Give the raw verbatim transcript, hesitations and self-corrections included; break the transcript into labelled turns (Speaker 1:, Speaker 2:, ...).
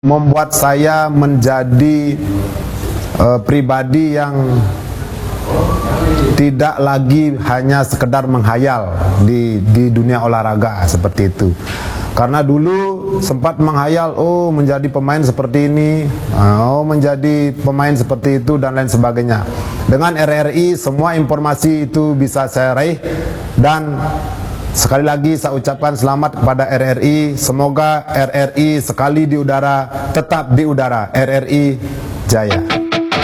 Speaker 1: membuat saya menjadi uh, pribadi yang tidak lagi hanya sekedar menghayal di, di dunia olahraga seperti itu. Karena dulu sempat menghayal, oh menjadi pemain seperti ini, oh menjadi pemain seperti itu dan lain sebagainya. Dengan R R I semua informasi itu bisa saya raih, dan sekali lagi saya ucapkan selamat kepada R R I. Semoga R R I sekali di udara tetap di udara. R R I Jaya.